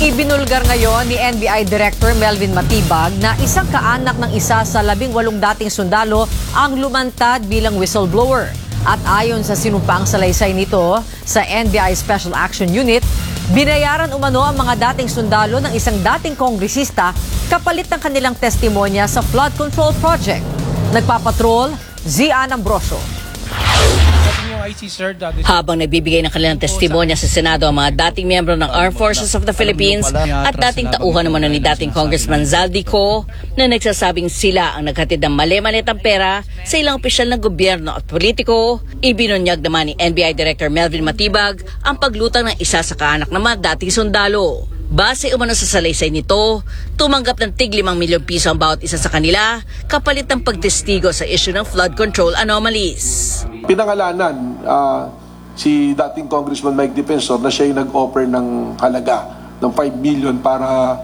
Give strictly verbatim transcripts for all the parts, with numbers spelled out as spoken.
Ibinulgar ngayon ni N B I Director Melvin Matibag na isang kaanak ng isa sa labing walong dating sundalo ang lumantad bilang whistleblower. At ayon sa sinumpaang salaysay nito sa N B I Special Action Unit, binayaran umano ang mga dating sundalo ng isang dating kongresista kapalit ng kanilang testimonya sa flood control project. Nagpapatrol, Zian Ambrosio. Habang nagbibigay ng kanilang testimonya sa Senado ang mga dating miyembro ng Armed Forces of the Philippines at dating tauhan naman ni dating Congressman Zaldico na nagsasabing sila ang naghatid ng mali-malitang pera sa ilang opisyal ng gobyerno at politiko, ibinunyag naman ni N B I Director Melvin Matibag ang paglutang ng isa sa kaanak ng mga dating sundalo. Base umano sa salaysay nito, tumanggap ng tig limang milyong piso ang bawat isa sa kanila kapalit ng pagtestigo sa issue ng flood control anomalies. Pinangalanan uh, si dating Congressman Mike Defensor na siya yung nag-offer ng halaga ng five million para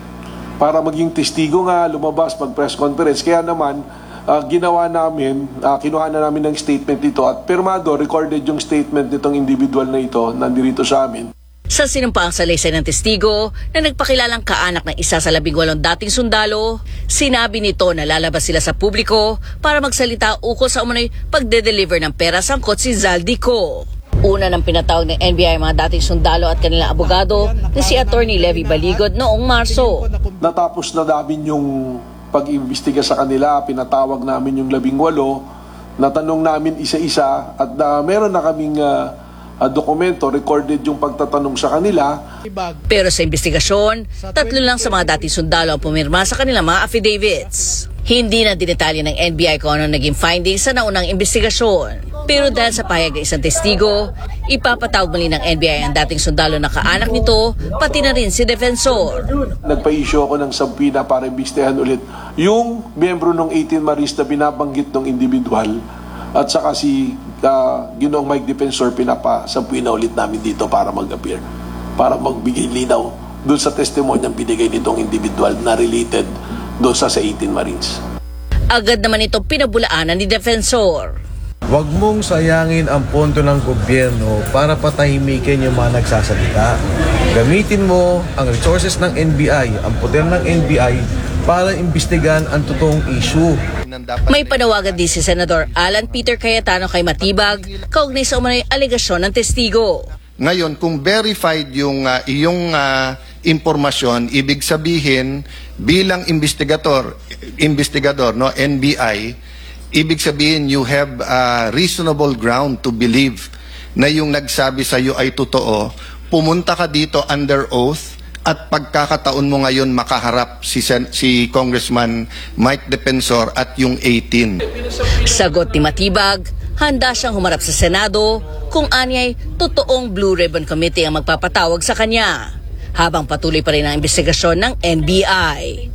para maging testigo nga, lumabas mag-press conference. Kaya naman, uh, ginawa namin, uh, kinuha na namin ng statement dito at pirmado, recorded yung statement nitong individual na ito, nandito sa amin. Sa sinumpaang salaysay ng testigo na nagpakilalang kaanak ng isa sa labing walong dating sundalo, sinabi nito na lalabas sila sa publiko para magsalita ukol sa umano'y pagde-deliver ng pera sangkot si Zaldico. Una nang pinatawag ng N B I mga dating sundalo at kanilang abogado na si Attorney Levy Baligod noong Marso. Natapos na namin yung pag-imbestiga sa kanila, pinatawag namin yung labing walo, natanong namin isa-isa at uh, meron na kaming uh, Uh, dokumento, recorded yung pagtatanong sa kanila. Pero sa investigasyon, tatlo lang sa mga dating sundalo ang pumirma sa kanilang mga affidavits. Hindi na dinetalye ng N B I kung ano naging findings sa naunang investigasyon. Pero dahil sa pahayag ng isang testigo, ipapatawag muli ng N B I ang dating sundalo na kaanak nito, pati na rin si Defensor. Nagpa-issue ako ng subpoena para imbestigahan ulit yung miyembro ng eighteen Marines na binabanggit ng individual at saka si Uh, Ginoong Mike Defensor, pinapasampuin na ulit namin dito para mag-appear, para magbigay linaw doon sa testimonyang binigay nitong individual na related doon sa, sa eighteen Marines. Agad naman ito pinabulaanan ni Defensor. Huwag mong sayangin ang pondo ng gobyerno para patahimikin yung mga nagsasalita. Gamitin mo ang resources ng N B I, ang poder ng N B I para imbestigahan ang totoong issue. May panawagan din si Senador Alan Peter Cayetano kay Matibag kaugnay sa umano'y aligasyon ng testigo. Ngayon, kung verified yung uh, iyong uh, impormasyon, ibig sabihin bilang investigator, investigador no N B I, ibig sabihin you have a reasonable ground to believe na yung nagsabi sa iyo ay totoo. Pumunta ka dito under oath at pagkakataon mo ngayon makaharap si, si Congressman Mike Defensor at yung eighteen. Sagot ni Matibag, handa siyang humarap sa Senado kung anyay totoong Blue Ribbon Committee ang magpapatawag sa kanya. Habang patuloy pa rin ang investigasyon ng N B I.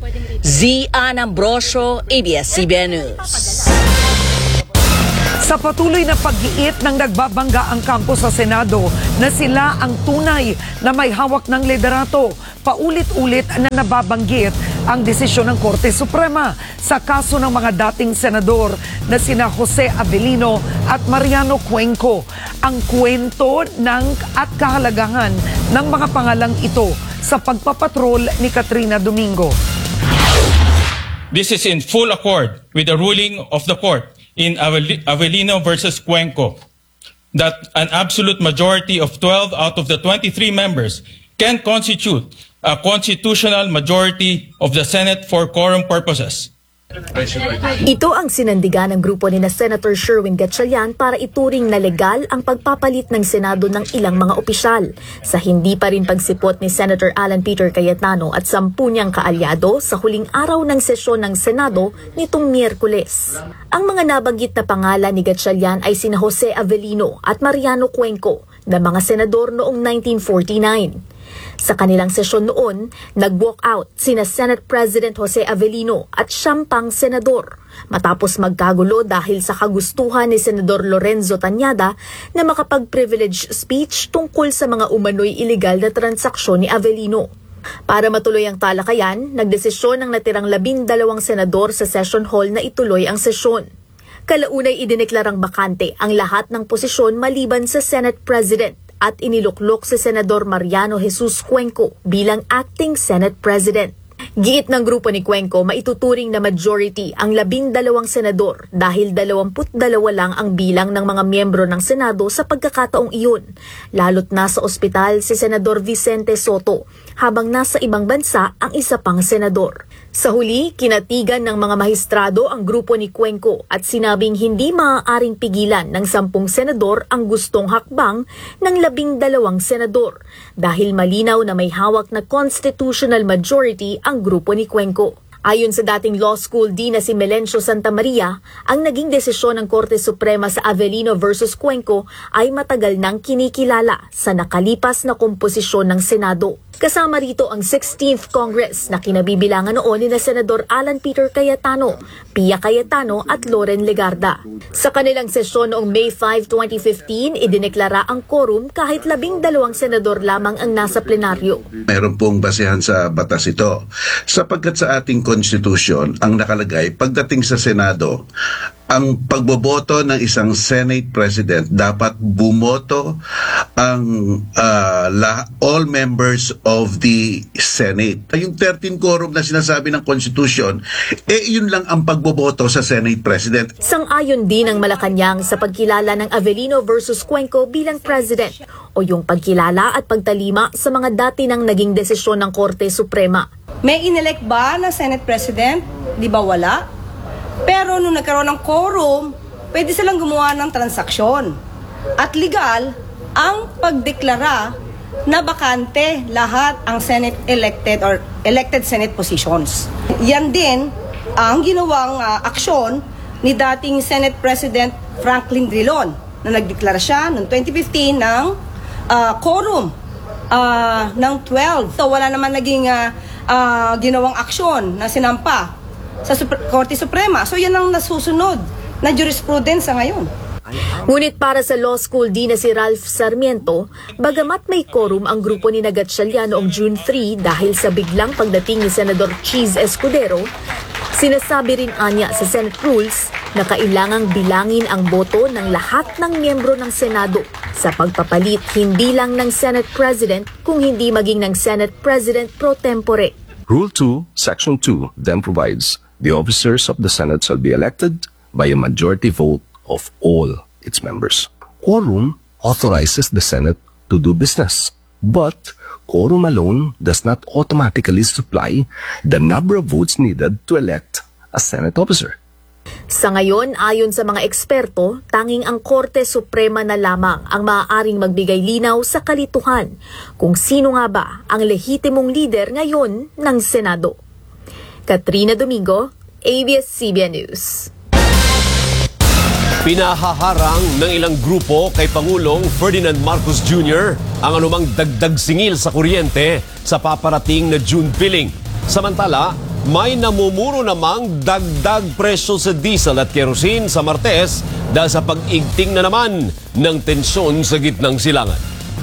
Zian Ambrosio, A B S C B N News. Sa patuloy na pag-iit ng nagbabangga ang kampo sa Senado na sila ang tunay na may hawak ng liderato, paulit-ulit na nababanggit ang desisyon ng Korte Suprema sa kaso ng mga dating senador na sina Jose Avellino at Mariano Cuenco. Ang kwento ng at kahalagahan ng mga pangalang ito sa pagpapatrol ni Katrina Domingo. This is in full accord with the ruling of the court in Avellino versus Cuenco, that an absolute majority of twelve out of the twenty-three members can constitute a constitutional majority of the Senate for quorum purposes. Ito ang sinandigan ng grupo ni na Senator Sherwin Gatchalian para ituring na legal ang pagpapalit ng Senado ng ilang mga opisyal sa hindi pa rin pagsipot ni Senator Alan Peter Cayetano at sampu niyang kaalyado sa huling araw ng sesyon ng Senado nitong Miyerkules. Ang mga nabanggit na pangalan ni Gatchalian ay sina Jose Avellino at Mariano Cuenco na mga senador noong nineteen forty-nine. Sa kanilang sesyon noon, nag-walk out sina Senate President Jose Avellino at siyam pang senador matapos magkagulo dahil sa kagustuhan ni Senador Lorenzo Tañada na makapag-privilege speech tungkol sa mga umano'y iligal na transaksyon ni Avellino. Para matuloy ang talakayan, nagdesisyon ng natirang labindalawang senador sa session hall na ituloy ang sesyon. Kalaunay idineklarang bakante ang lahat ng posisyon maliban sa Senate President at iniluklok si Senador Mariano Jesus Cuenco bilang acting Senate President. Giit ng grupo ni Cuenco, maituturing na majority ang labing dalawang senador dahil dalawamput dalawa lang ang bilang ng mga miyembro ng Senado sa pagkakataong iyon. Lalo't nasa ospital si Senador Vicente Soto habang nasa ibang bansa ang isa pang senador. Sa huli, kinatigan ng mga mahistrado ang grupo ni Cuenco at sinabing hindi maaaring pigilan ng sampung senador ang gustong hakbang ng labing dalawang senador dahil malinaw na may hawak na constitutional majority ang grupo ni Cuenco. Ayon sa dating law school dean na si Melencio Santa Maria, ang naging desisyon ng Korte Suprema sa Avellino versus Cuenco ay matagal nang kinikilala sa nakalipas na komposisyon ng Senado. Kasama rito ang sixteenth Congress na kinabibilangan noon ni na Senador Alan Peter Cayetano, Pia Cayetano at Loren Legarda. Sa kanilang sesyon noong May fifth, twenty fifteen, idineklara ang quorum kahit labing dalawang senador lamang ang nasa plenaryo. Mayroon pong basehan sa batas ito. Sapagkat sa ating konstitusyon, ang nakalagay pagdating sa Senado, ang pagboboto ng isang Senate President dapat bumoto ang uh, la, all members of the Senate. Yung thirteen quorum na sinasabi ng Constitution, eh yun lang ang pagboboto sa Senate President. Sang-ayon din ang Malacanang sa pagkilala ng Avellino versus Cuenco bilang President o yung pagkilala at pagtalima sa mga dati nang naging desisyon ng Korte Suprema. May inelect ba na Senate President? Di ba wala? Pero nung nagkaroon ng quorum, pwede silang gumawa ng transaksyon. At legal ang pagdeklara na bakante lahat ang Senate elected or elected Senate positions. Yan din ang ginawang uh, aksyon ni dating Senate President Franklin Drilon na nagdeklara siya noong twenty fifteen ng uh, quorum uh, ng twelve. So wala naman naging uh, uh, ginawang aksyon na sinampa sa Supre- Korte Suprema. So yan ang nasusunod na jurisprudence sa ngayon. Ngunit para sa law school dean na si Ralph Sarmiento, bagamat may quorum ang grupo ni Gatchalian noong June third dahil sa biglang pagdating ni Senador Cheese Escudero, sinasabi rin anya sa Senate Rules na kailangang bilangin ang boto ng lahat ng miyembro ng Senado sa pagpapalit hindi lang ng Senate President kung hindi maging ng Senate President pro tempore. Rule two, Section two then provides the officers of the Senate shall be elected by a majority vote of all its members. Quorum authorizes the Senate to do business, but quorum alone does not automatically supply the number of votes needed to elect a Senate officer. Sa ngayon, ayon sa mga eksperto, tanging ang Korte Suprema na lamang ang maaaring magbigay linaw sa kalituhan kung sino nga ba ang lehitimong lider ngayon ng Senado. Katrina Domingo, A B S C B N News. Pinahaharang ng ilang grupo kay Pangulong Ferdinand Marcos Junior ang anumang dagdag singil sa kuryente sa paparating na June billing. Samantala, may namumuro namang dagdag presyo sa diesel at kerosene sa Martes dahil sa pag-igting na naman ng tensyon sa gitnang silangan.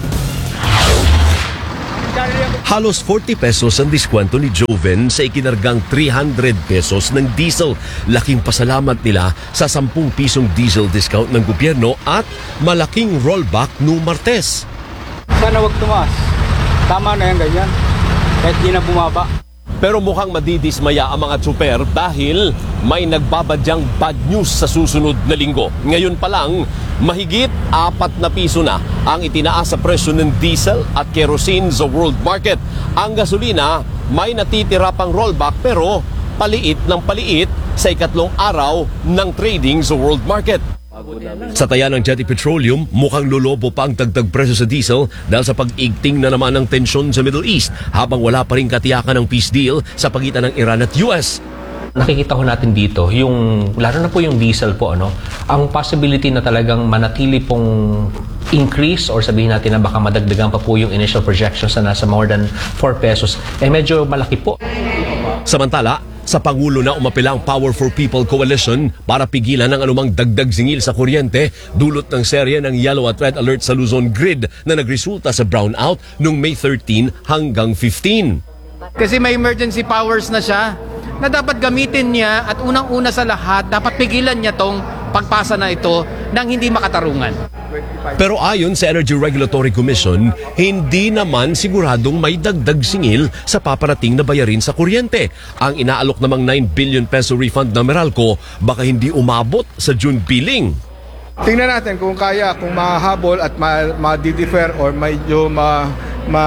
Halos forty pesos ang diskwento ni Joven sa ikinargang three hundred pesos ng diesel. Laking pasalamat nila sa ten pisong diesel discount ng gobyerno at malaking rollback no Martes. Sana wag tumaas. Tama na yan ganyan. Kahit di na bumaba. Pero mukhang madidismaya ang mga tsuper dahil may nagbabadyang bad news sa susunod na linggo. Ngayon pa lang, mahigit apat na piso na ang itinaas sa presyo ng diesel at kerosene sa world market. Ang gasolina, may natitira pang rollback pero paliit ng paliit sa ikatlong araw ng trading sa world market. Sa taya ng Jetty Petroleum, mukhang lolobo pa ang dagdag presyo sa diesel dahil sa pag-igting na naman ng tensyon sa Middle East habang wala pa rin katiyakan ng peace deal sa pagitan ng Iran at U S. Nakikita ko natin dito, yung, lalo na po yung diesel po, ano, ang possibility na talagang manatili pong increase or sabihin natin na baka madagdagan pa po yung initial projections na nasa more than four pesos, eh medyo malaki po. Samantala, sa Pangulo na umapila ang Power for People Coalition para pigilan ang anumang dagdag singil sa kuryente dulot ng serye ng yellow at red alert sa Luzon grid na nagresulta sa brownout noong May thirteen hanggang fifteen. Kasi may emergency powers na siya na dapat gamitin niya at unang-una sa lahat, dapat pigilan niya tong pagpasa na ito ng hindi makatarungan. Pero ayon sa Energy Regulatory Commission, hindi naman siguradong may dagdag singil sa paparating na bayarin sa kuryente. Ang inaalok namang nine billion peso refund ng Meralco baka hindi umabot sa June billing. Tingnan natin kung kaya, kung mahabol at ma-defer or medyo ma... ma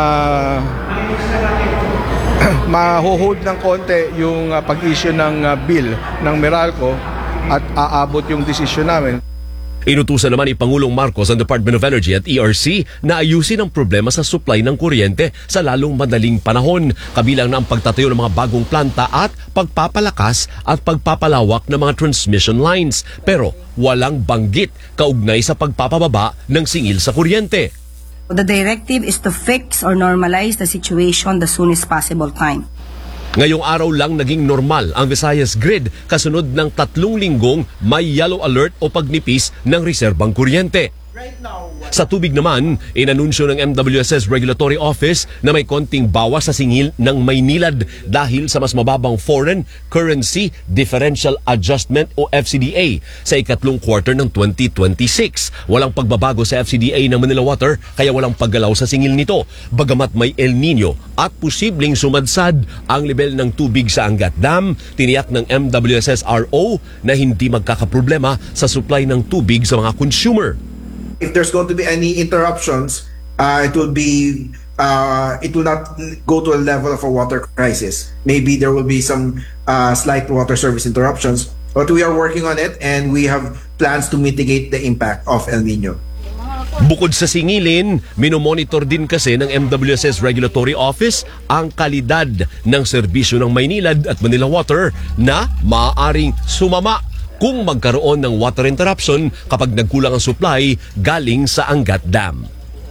mahuhold ng konti yung uh, pag-issue ng uh, bill ng Meralco at aabot yung desisyon namin. Inutusan naman ni Pangulong Marcos ang Department of Energy at E R C na ayusin ang problema sa supply ng kuryente sa lalong madaling panahon, kabilang na ang pagtatayo ng mga bagong planta at pagpapalakas at pagpapalawak ng mga transmission lines. Pero walang banggit kaugnay sa pagpapababa ng singil sa kuryente. The directive is to fix or normalize the situation the soonest possible time. Ngayong araw lang naging normal ang Visayas grid kasunod ng tatlong linggong may yellow alert o pagnipis ng reserbang kuryente. Sa tubig naman, inanunsyo ng M W S S Regulatory Office na may konting bawas sa singil ng Maynilad dahil sa mas mababang Foreign Currency Differential Adjustment o F C D A sa ikatlong quarter ng twenty twenty-six. Walang pagbabago sa F C D A ng Manila Water kaya walang paggalaw sa singil nito. Bagamat may El Nino at posibleng sumadsad ang level ng tubig sa Angat Dam, tiniyak ng M W S S R O na hindi magkakaproblema sa supply ng tubig sa mga consumer. If there's going to be any interruptions, uh, it will be uh, it will not go to a level of a water crisis. Maybe there will be some uh, slight water service interruptions, but we are working on it and we have plans to mitigate the impact of El Nino. Bukod sa singilin, minomonitor din kasi ng M W S S Regulatory Office ang kalidad ng serbisyo ng Maynilad at Manila Water na maaaring sumama kung magkaroon ng water interruption kapag nagkulang ang supply galing sa Angat Dam.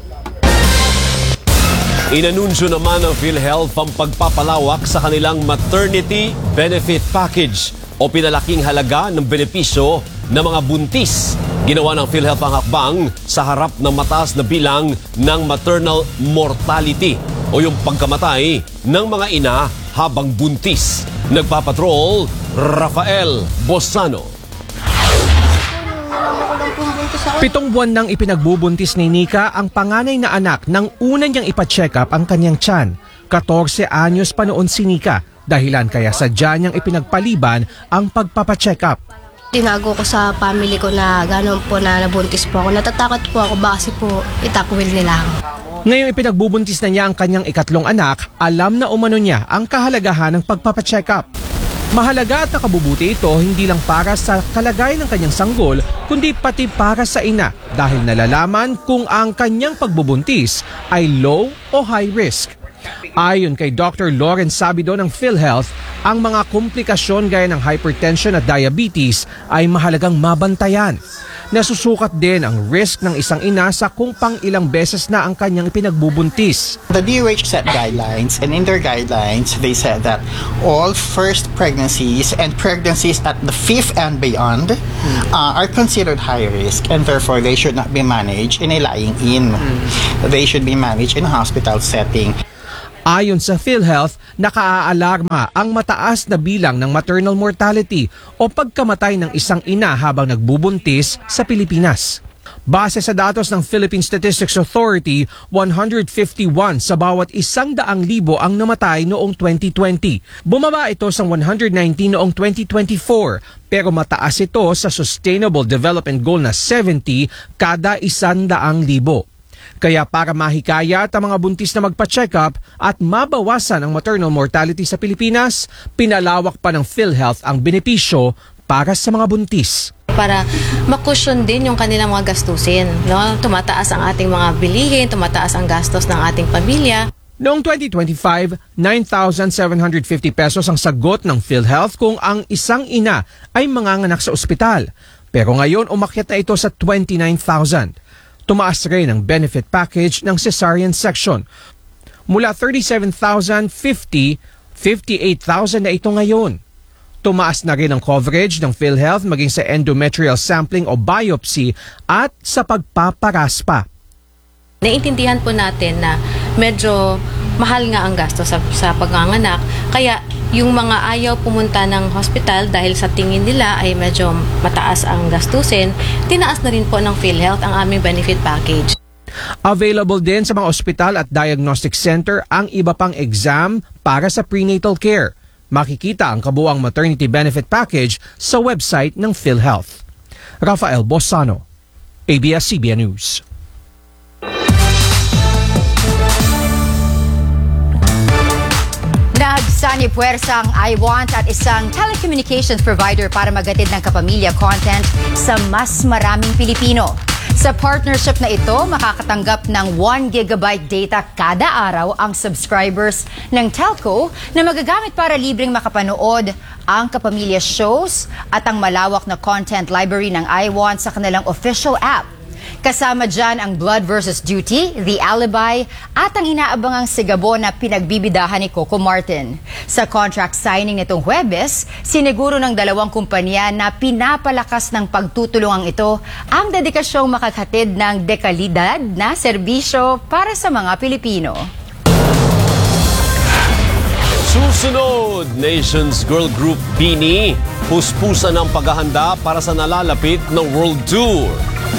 Inanunsyo naman ng PhilHealth ang pagpapalawak sa kanilang maternity benefit package o pinalaking halaga ng benepisyo ng mga buntis. Ginawa ng PhilHealth ang hakbang sa harap ng mataas na bilang ng maternal mortality o yung pagkamatay ng mga ina habang buntis. Nagpapatrol, Rafael Bosano. Pitong buwan nang ipinagbubuntis ni Nika ang panganay na anak nang una niyang ipa-check up ang kanyang tiyan. fourteen anyos pa noon si Nika, dahilan kaya sadya niyang ipinagpaliban ang pagpapacheck up. Tinago ko sa family ko na gano'n po na nabuntis po ako. Natatakot po ako baka po itakwil nila ako. Ngayong ipinagbubuntis na niya ang kanyang ikatlong anak, alam na umano niya ang kahalagahan ng pagpapacheck up. Mahalaga at nakabubuti ito hindi lang para sa kalagayan ng kanyang sanggol, kundi pati para sa ina dahil nalalaman kung ang kanyang pagbubuntis ay low o high risk. Ayon kay Doctor Lawrence Sabido ng PhilHealth, ang mga komplikasyon gaya ng hypertension at diabetes ay mahalagang mabantayan. Nasusukat din ang risk ng isang ina sa kung pang ilang beses na ang kanyang ipinagbubuntis. The D O H set guidelines, and in their guidelines, they said that all first pregnancies and pregnancies at the fifth and beyond uh, are considered high risk, and therefore they should not be managed in a lying-in. They should be managed in a hospital setting. Ayon sa PhilHealth, nakaaalarma ang mataas na bilang ng maternal mortality o pagkamatay ng isang ina habang nagbubuntis sa Pilipinas. Base sa datos ng Philippine Statistics Authority, one hundred fifty-one sa bawat isang daang libo ang namatay noong twenty twenty. Bumaba ito sa one hundred nineteen noong twenty twenty-four, pero mataas ito sa Sustainable Development Goal na seventy kada isang daang libo. Kaya para mahikayat ang mga buntis na magpa-check up at mabawasan ang maternal mortality sa Pilipinas, pinalawak pa ng PhilHealth ang benepisyo para sa mga buntis. Para makusyon din yung kanilang mga gastusin. No? Tumataas ang ating mga bilihin, tumataas ang gastos ng ating pamilya. Noong twenty twenty-five, nine thousand seven hundred fifty pesos ang sagot ng PhilHealth kung ang isang ina ay manganganak sa ospital. Pero ngayon umakyat na ito sa twenty-nine thousand. Tumaas rin ang benefit package ng cesarean section. Mula thirty-seven thousand fifty, fifty-eight thousand na ito ngayon. Tumaas na rin ang coverage ng PhilHealth maging sa endometrial sampling o biopsy at sa pagpaparaspa. Naiintindihan po natin na medyo mahal nga ang gasto sa, sa pagnganganak, kaya yung mga ayaw pumunta ng hospital dahil sa tingin nila ay medyo mataas ang gastusin, tinaas na rin po ng PhilHealth ang aming benefit package. Available din sa mga ospital at diagnostic center ang iba pang exam para sa prenatal care. Makikita ang kabuang maternity benefit package sa website ng PhilHealth. Rafael Bossano, A B S C B N News. Nagsani puwersa ang I Want at isang telecommunications provider para magatid ng kapamilya content sa mas maraming Pilipino. Sa partnership na ito, makakatanggap ng one gigabyte data kada araw ang subscribers ng telco na magagamit para libreng makapanood ang kapamilya shows at ang malawak na content library ng I Want sa kanilang official app. Kasama dyan ang Blood versus. Duty, The Alibi at ang inaabangang sigabo na pinagbibidahan ni Coco Martin. Sa contract signing nitong Huwebes, siniguro ng dalawang kumpanya na pinapalakas ng pagtutulungan ito ang dedikasyong makakatid ng dekalidad na serbisyo para sa mga Pilipino. Susunod, Nations Girl Group Bini, puspusan ng paghahanda para sa nalalapit na World Tour.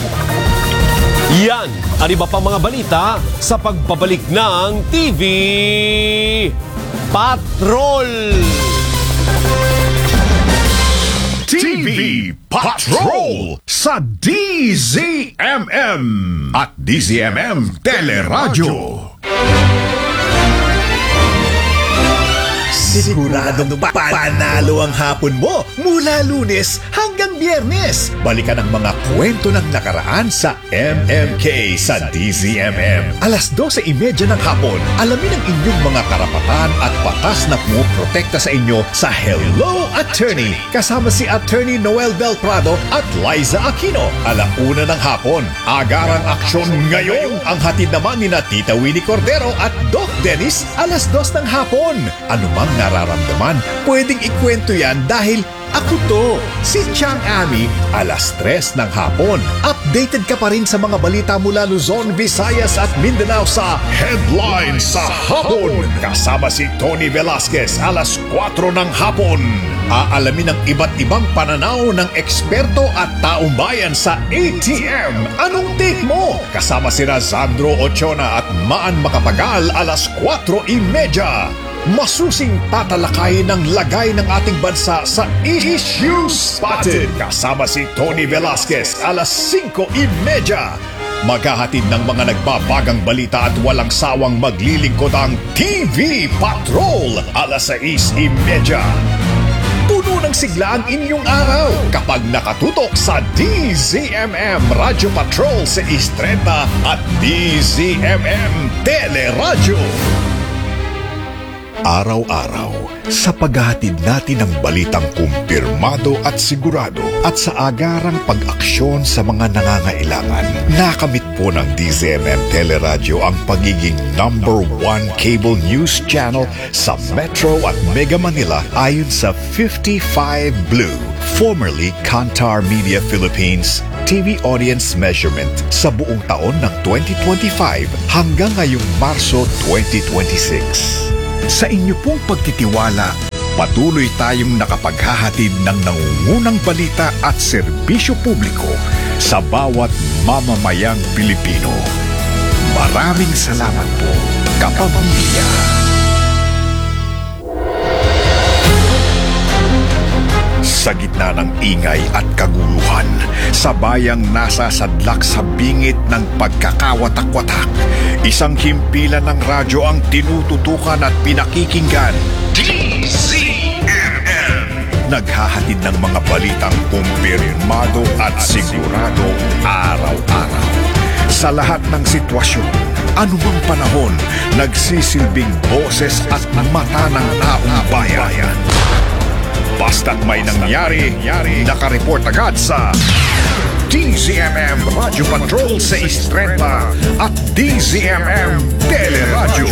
Yan ang iba pang mga balita sa pagbabalik ng T V Patrol. T V Patrol sa D Z M M at D Z M M Teleradyo. Siguradong panalo ang hapon mo mula Lunes hanggang Biyernes. Balikan ang mga kwento ng nakaraan sa M M K sa D Z M M. Alas dose trenta ng hapon, alamin ang inyong mga karapatan at batas na pumuprotekta sa inyo sa Hello Attorney. Kasama si Attorney Noel Del Prado at Liza Aquino. Alauna ng hapon, agarang aksyon ngayon. Ang hatid naman ni na Tita Winnie Cordero at Doc Dennis alas dos ng hapon. Anumang nararamdaman, pwedeng ikwento yan dahil ako to, si Chang Ami, alas tres ng hapon. Updated ka pa rin sa mga balita mula Luzon, Visayas at Mindanao sa Headlines sa Hapon. Kasama si Tony Velasquez, alas kwatro ng hapon. Aalamin ang iba't ibang pananaw ng eksperto at taong bayan sa A T M. Anong take mo? Kasama si Razandro Ochona at Maan Makapagal, alas kwatro trenta. Masusing tatalakayin ng lagay ng ating bansa sa Issue Spotted. Kasama si Tony Velasquez, alas singko trenta. Maghahatid ng mga nagbabagang balita at walang sawang maglilingkod ang T V Patrol, alas sais trenta. Puno ng sigla ang inyong araw kapag nakatutok sa D Z M M Radio Patrol sa sais trenta at D Z M M Teleradyo. Araw-araw, sa paghahatid natin ng balitang kumpirmado at sigurado at sa agarang pag-aksyon sa mga nangangailangan, nakamit po ng D Z M M Teleradyo ang pagiging number one cable news channel sa Metro at Mega Manila ayon sa fifty-five Blue, formerly Kantar Media Philippines, T V audience measurement sa buong taon ng twenty twenty-five hanggang ngayong Marso twenty twenty-six. Sa inyo pong pagtitiwala, patuloy tayong nakapaghahatid ng nangungunang balita at serbisyo publiko sa bawat mamamayang Pilipino. Maraming salamat po, kapamilya. Sa gitna ng ingay at kaguluhan, sa bayang nasa sadlak sa bingit ng pagkakawatak-watak, isang himpilan ng radyo ang tinututukan at pinakikinggan. D Z M M. Naghahatid ng mga balitang kumpirmado at sigurado araw-araw. Sa lahat ng sitwasyon, anumang panahon, nagsisilbing boses at mata ng taong bayan. Basta't may nangyari, nakareport agad sa D Z M M Radio Patrol sa sais trenta at D Z M M Teleradyo.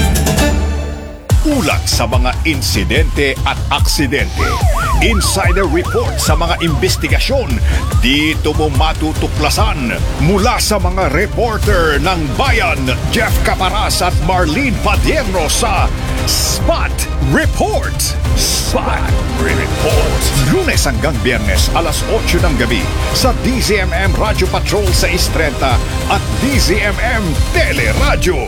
Ulat sa mga insidente at aksidente. Insider report sa mga investigasyon. Dito mo matutuklasan mula sa mga reporter ng Bayan, Jeff Caparas at Marlene Padierno sa Spot Report! Spot Report! Lunes hanggang Biyernes, alas otso ng gabi sa D Z M M Radio Patrol sa Istrenta at D Z M M Teleradyo.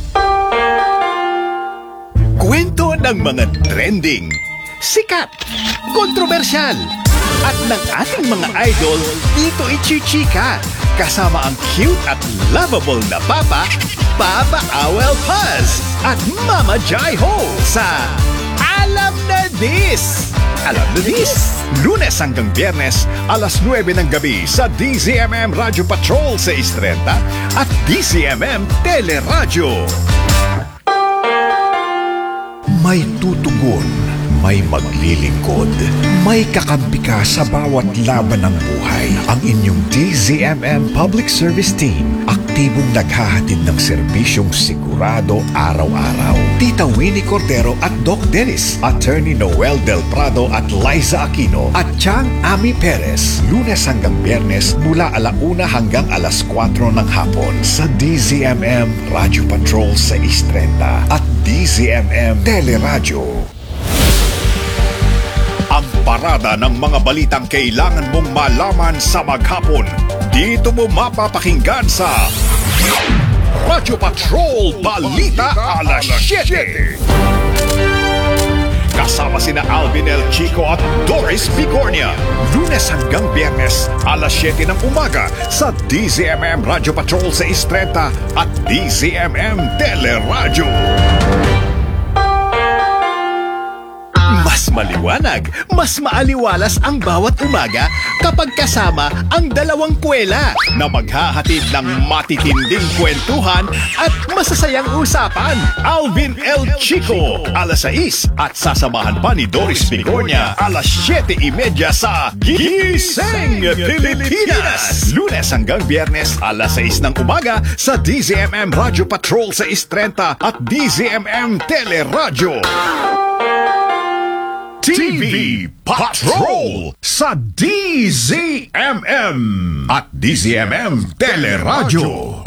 Kwento ng mga trending, sikat, kontrobersyal, at ng ating mga idol dito ichichika. Kasama ang cute at lovable na Papa, Papa Awel Paz, at Mama Jai Ho sa Alam na This! Alam na This! Lunes hanggang Biyernes, alas nuwebe ng gabi sa D Z M M Radio Patrol sa Istrenta at D Z M M Teleradyo. May tutugon, may maglilingkod, may kakampi ka sa bawat laban ng buhay. Ang inyong D Z M M Public Service Team, aktibong naghahatid ng serbisyong sigurado araw-araw. Tita Winnie Cordero at Doc Dennis, Attorney Noel Del Prado at Liza Aquino, at Chang Ami Perez. Lunes hanggang Biyernes mula alauna hanggang alas kwatro ng hapon sa D Z M M Radio Patrol sa Istrenta at D Z M M Teleradyo. Ang parada ng mga balitang kailangan mong malaman sa maghapon. Dito mo mapapakinggan sa Radyo Patrol Balita alas siyete. Kasama sina Alvin El Chico at Doris Bigornia. Lunes hanggang Biyernes, alas siyete ng umaga sa D Z M M Radio Patrol sa Istrenta at D Z M M Teleradyo. Mas maliwanag, mas maaliwalas ang bawat umaga kapag kasama ang dalawang kwela na maghahatid ng matitinding kwentuhan at masasayang usapan. Alvin El Chico, alas sais, at sasamahan pa ni Doris Bigornia, alas siyete trenta sa Gising Pilipinas. Lunes hanggang Biyernes, alas sais ng umaga sa D Z M M Radio Patrol sa Istrenta at D Z M M Teleradyo. T V Patrol sa D Z M M at D Z M M Teleradyo.